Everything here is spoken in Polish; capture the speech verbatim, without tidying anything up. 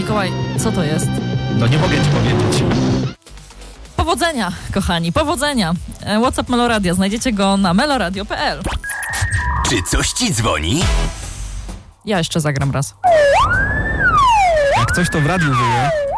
Mikołaj, co to jest? No nie mogę ci powiedzieć. Powodzenia, kochani, powodzenia. WhatsApp Meloradia, znajdziecie go na meloradio kropka p l. Czy coś ci dzwoni? Ja jeszcze zagram raz. Jak coś to w radiu wyje.